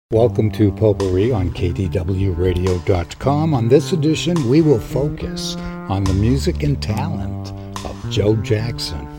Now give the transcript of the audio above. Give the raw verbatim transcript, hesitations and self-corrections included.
Welcome to Potpourri on K D W radio dot com. On this edition, we will focus on the music and talent of Joe Jackson.